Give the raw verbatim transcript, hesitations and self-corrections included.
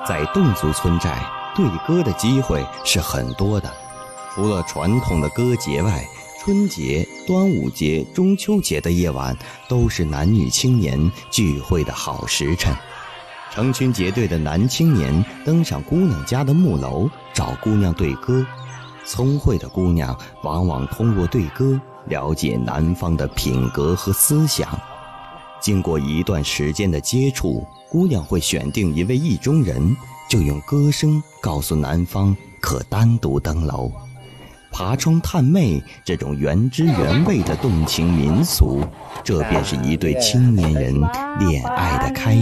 在侗族村寨，对歌的机会是很多的。除了传统的歌节外，春节、端午节、中秋节的夜晚都是男女青年聚会的好时辰。成群结队的男青年登上姑娘家的木楼，找姑娘对歌。聪慧的姑娘往往通过对歌了解男方的品格和思想。经过一段时间的接触，姑娘会选定一位意中人，就用歌声告诉男方可单独登楼。爬窗探妹这种原汁原味的动情民俗，这便是一对青年人恋爱的开始。